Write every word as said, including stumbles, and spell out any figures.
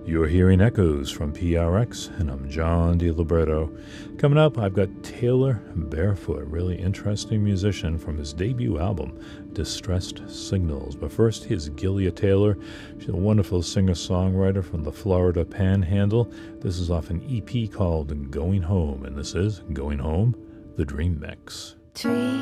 You're hearing Echoes from P R X, and I'm John DiLiberto. Coming up, I've got Taylor Barefoot, really interesting musician from his debut album, Distressed Signals. But first, here's Gilia Taylor. She's a wonderful singer-songwriter from the Florida Panhandle. This is off an E P called Going Home, and this is Going Home, the Dream Mix. Three